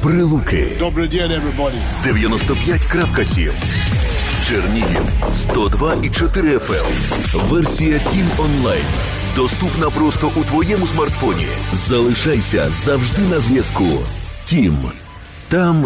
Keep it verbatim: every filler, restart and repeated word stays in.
Прилуки. Добрий день, everybody. дев'яносто п'ять крапка сім. Чернігів сто два і чотири еф ем. Версія Тім онлайн. Доступна просто у твоєму смартфоні. Залишайся завжди на зв'язку. Тім. Там